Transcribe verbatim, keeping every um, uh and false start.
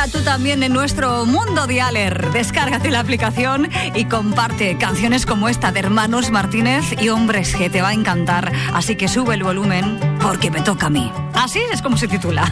Entra tú también en nuestro mundo Dialer. Descárgate la aplicación y comparte canciones como esta de Hermanos Martínez y Hombres G. Te va a encantar. Así que sube el volumen porque me toca a mí. Así es como se titula.